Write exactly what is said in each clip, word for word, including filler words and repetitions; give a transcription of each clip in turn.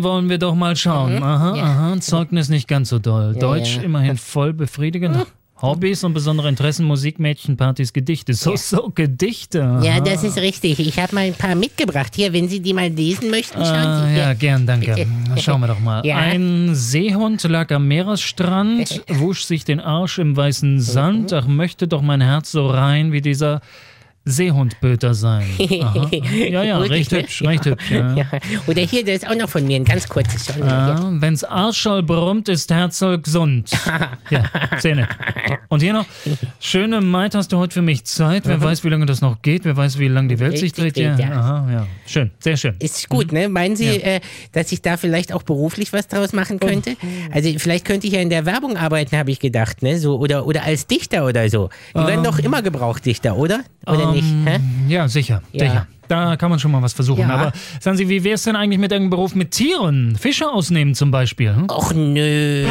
wollen wir doch mal schauen. Mhm. Aha, Ja. aha, Zeugnis nicht ganz so doll. Ja, Deutsch ja. immerhin voll befriedigend. Hobbys und besondere Interessen, Musik, Mädchen, Partys, Gedichte. So, so, Gedichte. Ja, aha. das ist richtig. Ich habe mal ein paar mitgebracht. Hier, wenn Sie die mal lesen möchten, schauen Ah, Sie hier. ja, gern, danke. Bitte. Schauen wir doch mal. Ja. Ein Seehund lag am Meeresstrand, wusch sich den Arsch im weißen Sand. Ach, möchte doch mein Herz so rein wie dieser Seehundböter sein. Aha. Ja, ja, Wirklich, recht ne? hübsch, recht hübsch. Ja. Ja. Oder hier, das ist auch noch von mir, ein ganz kurzes. Schauen Sie mal hier. Ja, wenn's Arschall brummt, ist Herz soll gesund. Ja, sehr nett. Und hier noch, schöne Maid, hast du heute für mich Zeit? Wer weiß, wie lange das noch geht? Wer weiß, wie lange die Welt sich Richtig dreht? Ja. dreht, ja. Aha, ja. Schön, sehr schön. Ist gut, ne? Meinen Sie, Ja. äh, dass ich da vielleicht auch beruflich was draus machen könnte? Also vielleicht könnte ich ja in der Werbung arbeiten, habe ich gedacht, ne? So, oder, oder als Dichter oder so. Die werden doch immer gebraucht, Dichter, oder? Oder nicht? Hä? Ja, sicher, Ja. sicher. Da kann man schon mal was versuchen. Ja. Aber sagen Sie, wie wäre es denn eigentlich mit einem Beruf mit Tieren? Fische ausnehmen zum Beispiel? Hm? Och nö.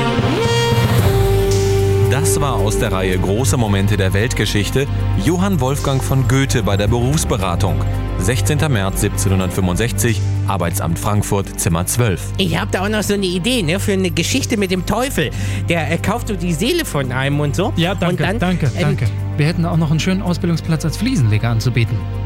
Das war aus der Reihe Große Momente der Weltgeschichte Johann Wolfgang von Goethe bei der Berufsberatung. sechzehnter März siebzehnhundertfünfundsechzig, Arbeitsamt Frankfurt, Zimmer zwölf. Ich habe da auch noch so eine Idee, ne? Für eine Geschichte mit dem Teufel. Der äh, kauft so die Seele von einem und so. Ja, danke, und dann, danke, ähm, danke. Wir hätten auch noch einen schönen Ausbildungsplatz als Fliesenleger anzubieten.